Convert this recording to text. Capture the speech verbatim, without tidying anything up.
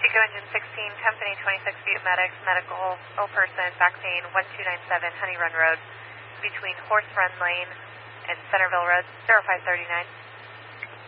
Eco Engine sixteen, Company twenty-six, Butte Medics, medical, O person, back pain, one two nine seven, Honey Run Road, between Horse Run Lane and Centerville Road, zero five three nine.